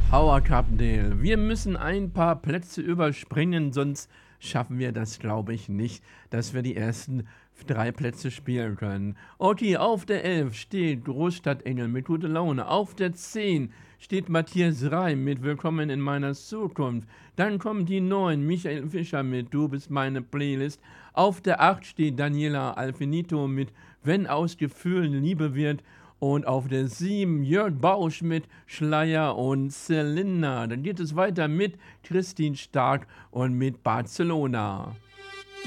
Howard Carpendale, wir müssen ein paar Plätze überspringen, sonst schaffen wir das, glaube ich, nicht, dass wir die ersten 3 Plätze spielen können. Okay, auf der 11 steht Großstadtengel mit gute Laune. Auf der 10 steht Matthias Reim mit Willkommen in meiner Zukunft. Dann kommt die 9, Michael Fischer mit Du bist meine Playlist. Auf der 8 steht Daniela Alfinito mit Wenn aus Gefühlen Liebe wird. Und auf der 7 Jörg Bausch mit Schleier und Zylinder. Dann geht es weiter mit Christine Stark und mit Barcelona.